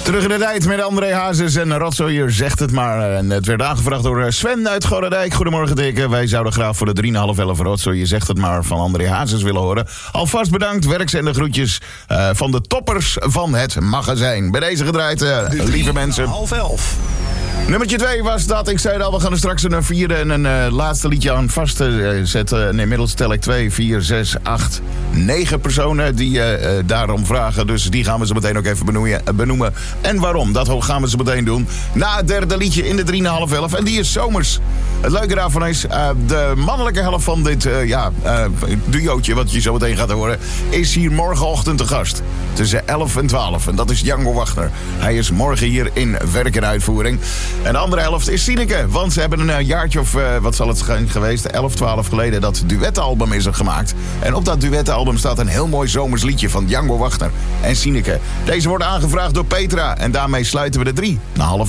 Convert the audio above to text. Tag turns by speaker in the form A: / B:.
A: Terug in de tijd met André Hazes en Rotzoier zegt het maar. En het werd aangevraagd door Sven uit Gorredijk. Goedemorgen, dikke. Wij zouden graag voor de 3,5 Rotzoier zegt het maar van André Hazes willen horen. Alvast bedankt, werks en de groetjes van de toppers van het magazijn. Bij deze gedraaid, lieve mensen.
B: 10:30.
A: Nummertje 2 was dat. Ik zei al, we gaan er straks een vierde en een laatste liedje aan vastzetten. En inmiddels tel ik 2, 4, 6, 8, 9 personen die daarom vragen. Dus die gaan we zo meteen ook even benoemen. En waarom, dat gaan we zo meteen doen. Na het derde liedje in de 3,5. En die is zomers. Het leuke daarvan is, de mannelijke helft van dit duootje, wat je zo meteen gaat horen, is hier morgenochtend te gast. Tussen 11 en 12. En dat is Django Wagner. Hij is morgen hier in werk en uitvoering. En de andere helft is Sineke. Want ze hebben een jaartje of, wat zal het geweest, 11, 12 geleden, dat duettenalbum is er gemaakt. En op dat duettenalbum staat een heel mooi zomers liedje van Django Wagner en Sineke. Deze wordt aangevraagd door Petra. En daarmee sluiten we de 3,5